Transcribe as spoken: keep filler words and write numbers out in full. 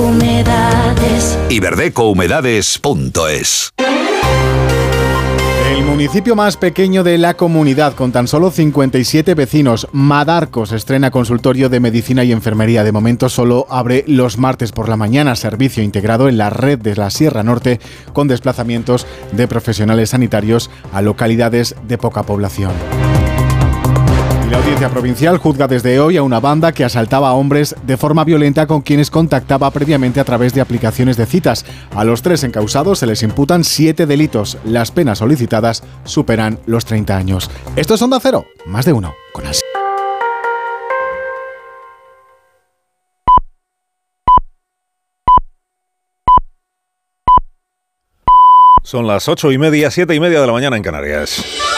Humedades. Iberdecohumedades punto es. El municipio más pequeño de la comunidad, con tan solo cincuenta y siete vecinos, Madarcos, estrena consultorio de medicina y enfermería. De momento solo abre los martes por la mañana, servicio integrado en la red de la Sierra Norte, con desplazamientos de profesionales sanitarios a localidades de poca población. La Audiencia Provincial juzga desde hoy a una banda que asaltaba a hombres de forma violenta con quienes contactaba previamente a través de aplicaciones de citas. A los tres encausados se les imputan siete delitos. Las penas solicitadas superan los treinta años. Esto es Onda Cero, más de uno, con Asi. Son las ocho y media, siete y media de la mañana en Canarias.